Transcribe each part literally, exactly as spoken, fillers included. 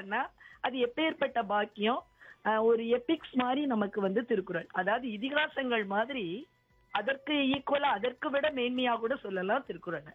சொல்றாருன்னா அது எப்பேற்பட்ட பாக்கியம். அஹ் ஒரு எபிக்ஸ் மாதிரி நமக்கு வந்து திருக்குறள், அதாவது இதிகாசங்கள் மாதிரி, அதற்கு ஈக்குவலா அதற்கு விட மேன்மையா கூட சொல்லலாம் திருக்குறள்.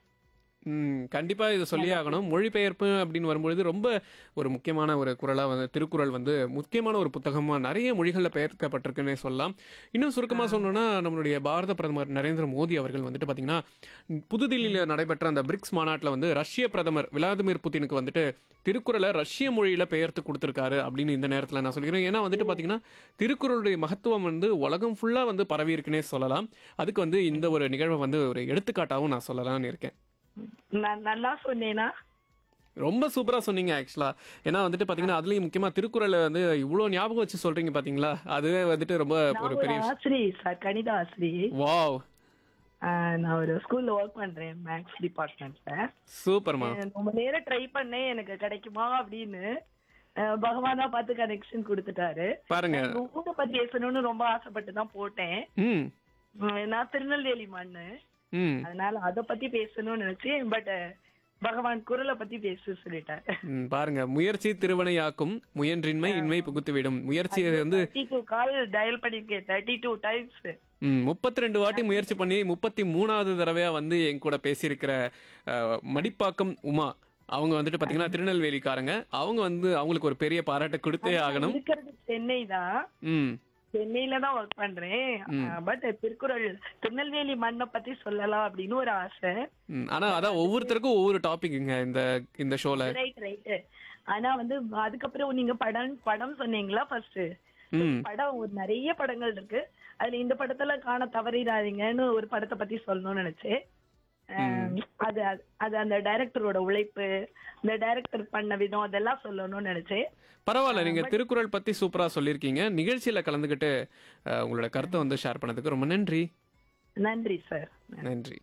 ம். கண்டிப்பா இத சொல்லியே ஆகணும். மொழிபெயர்ப்பு அப்படின்னு வரும்பொழுது ரொம்ப ஒரு முக்கியமான ஒரு குறளா வந்து திருக்குறள் வந்து முக்கியமான ஒரு புத்தகமா நெறைய மொழிகள்ல பெயர்க்கப்பட்டிருக்குன்னே சொல்லலாம். இன்னும் சுருக்கமா சொல்லணும்னா, நம்மளுடைய பாரத பிரதமர் நரேந்திர மோடி அவர்கள் வந்துட்டு பார்த்தீங்கன்னா, புதுதில்லியில நடைபெற்ற அந்த பிரிக்ஸ் மாநாட்டுல வந்து ரஷ்ய பிரதமர் விளாடிமிர் புட்டினுக்கு வந்துட்டு திருக்குறள ரஷ்ய மொழியில பெயர்த்து குடுத்திருக்காரு அப்படின்னு இந்த நேரத்துல நான் சொல்லிக்கிறேன். ஏன்னா வந்துட்டு பார்த்தீங்கன்னா, திருக்குறளுடைய மகத்துவம் வந்து உலகம் ஃபுல்லா வந்து பரவி இருக்குன்னே சொல்லலாம். அதுக்கு வந்து இந்த ஒரு நிகழ்வ வந்து ஒரு எடுத்துக்காட்டாவும் நான் சொல்லலாம்னு இருக்கேன். நான் நல்லா சொன்னேனா? ரொம்ப சூப்பரா சொன்னீங்க ஆக்சுவலா. ஏன்னா வந்துட்டு பாத்தீங்கன்னா, அதுலயும் முக்கியமா திருக்குறள வந்து இவ்ளோ ஞாபகம் வச்சு சொல்றீங்க பாத்தீங்களா? அதுவே வந்துட்டு ரொம்ப நான் ஒரு ஒரு பெரிய விஷயம். ஆசிரியை சார், கணித ஆசிரியை. வாவ்! ஆஹ் நான் ஒரு ஸ்கூல்ல ஒர்க் பண்றேன், மேக்ஸ் டிபார்ட்மெண்ட்ல. சூப்பர்மா. ரொம்ப நேரம் ட்ரை பண்ணேன் எனக்கு கிடைக்குமா அப்படின்னு. அஹ் பகவானா பார்த்து கனெக்ஷன் கொடுத்துட்டாரு. பாருங்க. எனக்கு ஊரை பத்தி பேசணும்னு ரொம்ப ஆசைப்பட்டு தான் போட்டேன். ம். உம் நான் திருநெல்வேலி மண்ணு, ம். அதனால அத பத்தி பேசணும்னு நினைச்சேன். பட் பகவான் குரலை பத்தி பேச சொல்லிட்டாரு. ம். பாருங்க. முயற்சி திருவினையாக்கும், முயன்றின்மை இன்மை புகுத்திவிடும். முயற்சியை வந்து தேர்ட்டி டூ கால் டயல் பண்ணிருக்கேன், தேர்ட்டி டூ டைம்ஸ். ம் முப்பத்தி ரெண்டு வாட்டி முயற்சி பண்ணி முப்பத்தி மூணாவது தடவையா வந்து என் கூட பேசியிருக்கிற அஹ், மடிப்பாக்கம் உமா அவங்க வந்துட்டு பாத்தீங்கன்னா திருநெல்வேலிக்காரங்க. அவங்க வந்து அவங்களுக்கு ஒரு பெரிய பாராட்டு கொடுத்தே ஆகணும். இருக்கிறது சென்னை தான், ம். சென்னையில தான் ஒர்க் பண்றேன். பட் திருக்குறள் திருநெல்வேலி மண்ணை பத்தி சொல்லலாம் அப்படின்னு ஒரு ஆசை. ம். ஆனா அதான் ஒவ்வொருத்தருக்கும் ஒவ்வொரு டாபிக்ங்க இந்த இந்த ஷோல. Right right. ஆனா வந்து அதுக்கப்புறம் நீங்க படம் படம் சொன்னீங்களா ஃபர்ஸ்ட்? ம். படம் ஒரு நிறைய படங்கள் இருக்கு, அதுல இந்த படத்துல காண தவறிடாதீங்கன்னு ஒரு படத்தை பத்தி சொல்லணும்னு நினைச்சேன். அஹ் அது அது அந்த டைரக்டரோட உழைப்பு, இந்த டைரக்டர் பண்ண விதம், அதெல்லாம் சொல்லணும்னு நினைச்சேன். பரவாயில்ல. நீங்க திருக்குறள் பத்தி சூப்பரா சொல்லியிருக்கீங்க. நிகழ்ச்சியில கலந்துக்கிட்டு அஹ், உங்களோட கருத்தை வந்து ஷேர் பண்ணதுக்கு ரொம்ப நன்றி. நன்றி சார். நன்றி.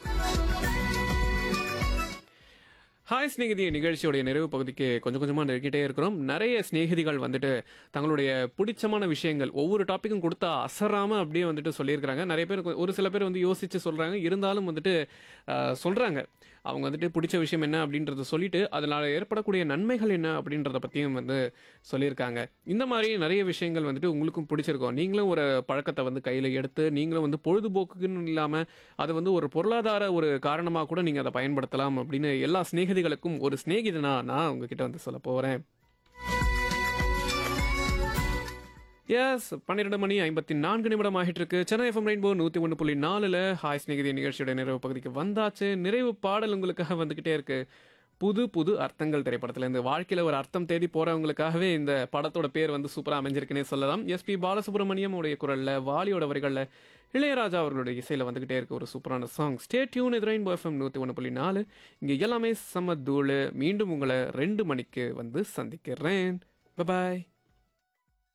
ஹாய் ஸ்நேகிதி நிகழ்ச்சியோடைய நிறைவு பகுதிக்கு கொஞ்சம் கொஞ்சமாக நெருங்கிட்டே இருக்கிறோம். நிறைய ஸ்நேகிதிகள் வந்துட்டு தங்களுடைய பிடிச்சமான விஷயங்கள் ஒவ்வொரு டாப்பிக்கும் கொடுத்தா அசராமல் அப்படியே வந்துட்டு சொல்லியிருக்கிறாங்க. நிறைய பேர் கொ- ஒரு சில பேர் வந்து யோசித்து சொல்கிறாங்க. இருந்தாலும் வந்துட்டு சொல்கிறாங்க அவங்க வந்துட்டு பிடிச்ச விஷயம் என்ன அப்படின்றத சொல்லிட்டு அதனால் ஏற்படக்கூடிய நன்மைகள் என்ன அப்படின்றத பற்றியும் வந்து சொல்லியிருக்காங்க. இந்த மாதிரி நிறைய விஷயங்கள் வந்துட்டு உங்களுக்கும் பிடிச்சிருக்கும். நீங்களும் ஒரு பழக்கத்தை வந்து கையில் எடுத்து நீங்களும் வந்து பொழுதுபோக்குன்னு இல்லாமல் அதை வந்து ஒரு பொருளாதார ஒரு காரணமாக கூட நீங்கள் அதை பயன்படுத்தலாம் அப்படின்னு எல்லா ஸ்நேகிதிகளுக்கும் ஒரு ஸ்நேகிதனா நான் உங்ககிட்ட வந்து சொல்ல போகிறேன். எஸ், பன்னிரெண்டு மணி ஐம்பத்தி நான்கு நிமிடம் ஆகிட்டு இருக்கு. சென்னை எஃப்எம் ரெயின்போ நூற்றி ஒன்று புள்ளி நாலுல ஹாய் ஸ்நேகிதி நிகழ்ச்சியோட நிறைவு பகுதிக்கு வந்தாச்சு. நிறைவு பாடல் உங்களுக்காக வந்துக்கிட்டே இருக்கு. புது புது அர்த்தங்கள் திரைப்படத்துல இருந்து வாழ்க்கையில ஒரு அர்த்தம் தேடி போறவங்களுக்காகவே இந்த படத்தோட பேர் வந்து சூப்பரா அமைஞ்சிருக்குன்னே சொல்லலாம். எஸ்பி பாலசுப்ரமணியம் உடைய குரல்ல, வாலியோட வரிகள்ல, இளையராஜா அவர்களுடைய இசையில வந்துகிட்டே இருக்க ஒரு சூப்பரான சாங். ஸ்டே டியூன் இது ரெயின்போ எஃப்எம் நூற்றி ஒன்று புள்ளி நாலு. இங்க எல்லாமே செம்ம தூளு. மீண்டும் உங்களை ரெண்டு மணிக்கு வந்து சந்திக்கிறேன். பாய்.